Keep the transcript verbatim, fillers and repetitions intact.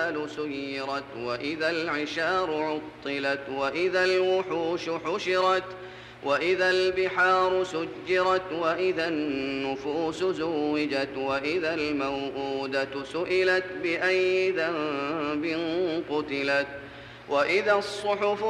سيرت وإذا العشار عطلت وإذا الوحوش حشرت وإذا البحار سجرت وإذا النفوس زوجت وإذا الموءودة سئلت بأي ذنب قتلت وإذا الصحف